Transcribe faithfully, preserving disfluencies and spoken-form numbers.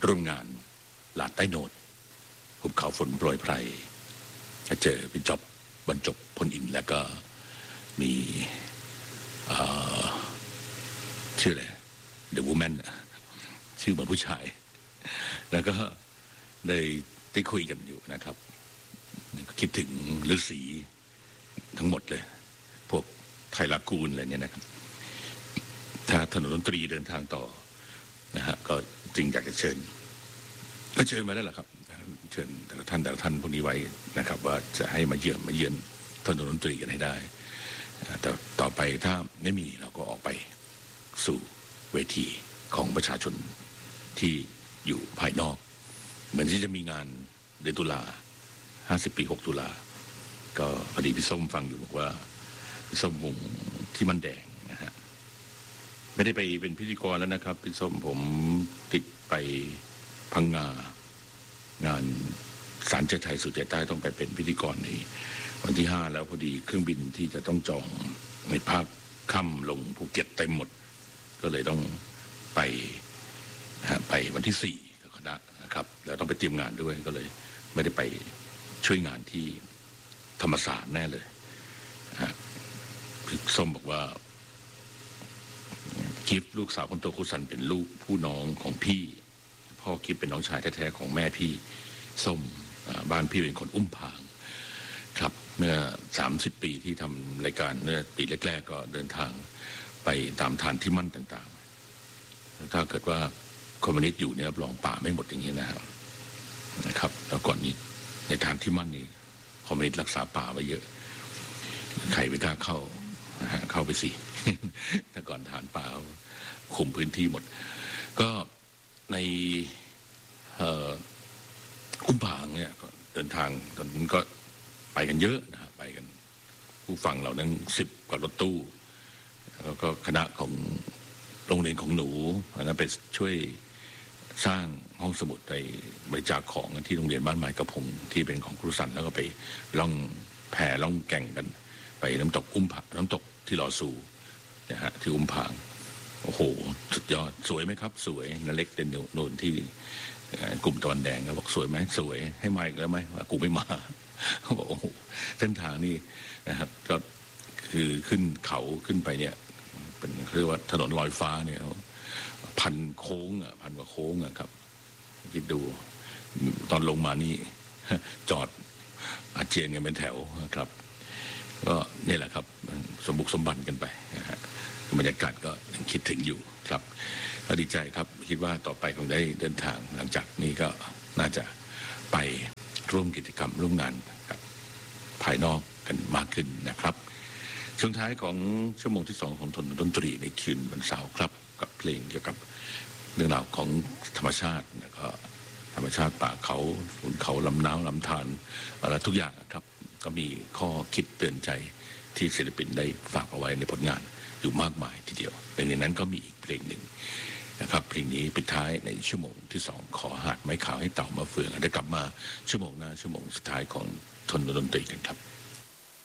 ร่วมงานลาดใต้โนดหุบเขาฝนโปรยไพรเจอพี่จ๊อบบรรจบพลอินแล้วก็มีชื่ออะไรเดอะวูแมนชื่อเหมือนผู้ชายแล้วก็ได้ได้คุยกันอยู่นะครับคิดถึงฤาษีทั้งหมดเลยพวกไทยลากูลอะไรเนี่ยนะครับถ้าถนนดนตรีเดินทางต่อนะฮะก็จริงอยากจะเชิญก็เชิญมาได้แหละครับเชิญแต่ละท่านแต่ละท่านพวกนี้ไว้นะครับว่าจะให้มาเยือนมาเยือนถนนดนตรีกันให้ได้แต่ต่อไปถ้าไม่มีเราก็ออกไปสู่เวทีของประชาชนที่อยู่ภายนอกเหมือนที่จะมีงานเดือนตุลาห้าสิบปีหกตุลาก็พอดีพี่ส้มฟังอยู่บอกว่าพี่ส้มวงที่มันแดงนะฮะไม่ได้ไปเป็นพิธีกรแล้วนะครับพี่ส้มผมติดไปพังงางานศาลเจ้าไทยสุดใจใต้ต้องไปเป็นพิธีกรในวันที่ห้าแล้วพอดีเครื่องบินที่จะต้องจองในภาคค่ำลงภูเก็ตเต็มหมดก็เลยต้องไปนะฮะไปวันที่สี่กับคณะนะครับแล้วต้องไปเตรียมงานด้วยก็เลยไม่ได้ไปช่วยงานที่ธรรมศาสตร์แน่เลยฮะพี่ส้มบอกว่ากิฟลูกสาวคนโตคุซันเป็นลูกผู้น้องของพี่พ่อกิฟเป็นน้องชายแท้ๆของแม่พี่ส้มบ้านพี่เป็นคนอุ้มผางครับเมื่อสามสิบปีที่ทำรายการเมื่อปีแรกๆก็เดินทางไปตามฐานที่มั่นต่างๆถ้าเกิดว่าคอมมิวนิสต์อยู่เนี่ยรับรองป่าไม่หมดอย่างนี้นะครับนะครับแล้วก่อนนี้ในฐานที่มั่นนี่คอมมิวนิสต์รักษาป่าไว้เยอะใครไม่กล้าเข้าเข้าไปสิ แต่ก่อนฐานป่าคุมพื้นที่หมดก็ในอุ้มผางเนี่ยเดินทางตอนนั้นก็ไปกันเยอะนะไปกันผู้ฟังเหล่านั้นสิบกว่ารถตู้แล้วก็คณะของโรงเรียนของหนูนะไปช่วยสร้างห้องสมุดไปบริจาคของที่โรงเรียนบ้านไม้กระพงที่เป็นของครูสันแล้วก็ไปล่องแพล่องแก่งกันไปน้ำตกอุ้มผางน้ำตกที่ลอซูนะฮะที่อุ้มผางโอ้โหสุดยอดสวยไหมครับสวยนเล็กเดนโนนที่กลุ่มตะวันแดงก็บอกสวยไหมสวยให้มาอีกแล้วไหมว่ากูไม่มาเขาบอกโอ้โหเส้นทางนี่นะครับก็คือขึ้นเขาขึ้นไปเนี่ยเป็นเรียกว่าถนนลอยฟ้าเนี่ยพันโค้งอ่ะพันกว่าโค้งอ่ะครับคิดดูตอนลงมานี่จอดอาเจียนกันเป็นแถวครับก็นี่แหละครับสมบุกสมบันกันไปนะฮะบรรยากาศก็คิดถึงอยู่ครับก็ดีใจครับคิดว่าต่อไปคงได้เดินทางหลังจากนี้ก็น่าจะไปร่วมกิจกรรมร่วมงานกับภายนอกกันมากขึ้นนะครับช่วงท้ายของชั่วโมงที่สองของถนนดนตรีในคืนวันเสาร์ครับกับเพลงเกี่ยวกับเรื่องราวของธรรมชาติแล้วก็ธรรมชาติป่าเขาหุนเขาลำน้ำลำธารอะไรทุกอย่างครับก็มีข้อคิดเตือนใจที่ศิลปินได้ฝากเอาไว้ในผลงานอยู่มากมายทีเดียวในนั้นก็มีอีกเพลงหนึ่งนะครับเพลงนี้ปิดท้ายในชั่วโมงที่สองขอหาดไม้ขาวให้เต่ามาเฟืองจะกลับมาชั่วโมงหน้าชั่วโมงสุดท้ายของถนนดนตรีกันครับ